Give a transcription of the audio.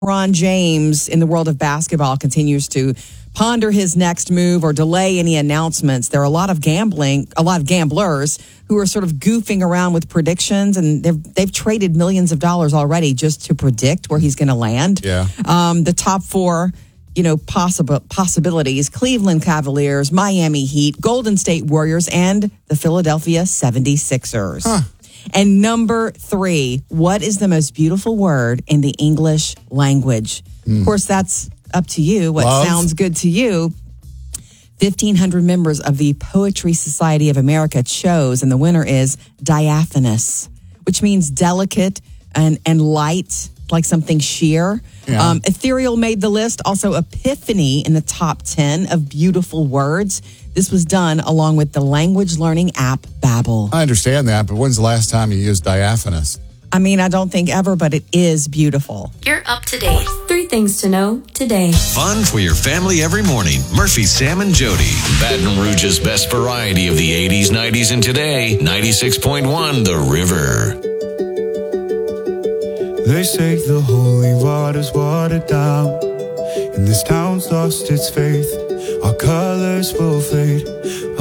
LeBron James in the world of basketball continues to ponder his next move or delay any announcements. There are a lot of gamblers who are sort of goofing around with predictions, and they've traded millions of dollars already just to predict where he's going to land. Yeah. The top four, possibilities: Cleveland Cavaliers, Miami Heat, Golden State Warriors, and the Philadelphia 76ers. Huh. And number 3, what is the most beautiful word in the English language? Of course, that's up to you. What Love. sounds good to you? 1,500 members of the Poetry Society of America chose, and the winner is diaphanous, which means delicate and light, like something sheer. Yeah. Ethereal made the list. Also, Epiphany in the top 10 of beautiful words. This was done along with the language learning app Babbel. I understand that, but when's the last time you used diaphanous? I mean, I don't think ever, but it is beautiful. You're up to date. 3 things to know today. Fun for your family every morning. Murphy, Sam, and Jody. Baton Rouge's best variety of the 80s, 90s, and today. 96.1 The River. They say the holy water's watered down, and this town's lost its faith. Our colors will fade.